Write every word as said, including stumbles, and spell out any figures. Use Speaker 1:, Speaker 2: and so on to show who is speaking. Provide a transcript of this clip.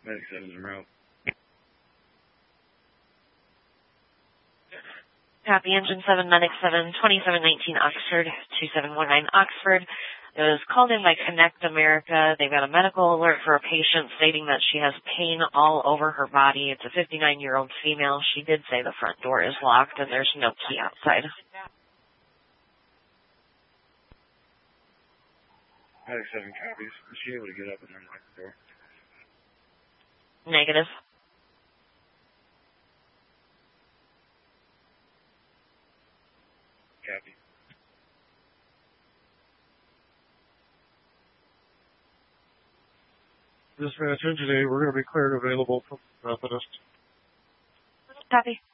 Speaker 1: Medic seven's en route.
Speaker 2: Copy, Engine seven, Medic seven, twenty-seven nineteen Oxford, two seven one nine Oxford. It was called in by Connect America. They've got a medical alert for a patient stating that she has pain all over her body. It's a fifty-nine-year-old female. She did say the front door is locked and there's no key outside.
Speaker 1: Medic seven copies. Is she able to get up and unlock the door?
Speaker 2: Negative.
Speaker 1: Copy.
Speaker 3: Dispatch, engine eight, we're going to be cleared available from Methodist.
Speaker 2: Copy.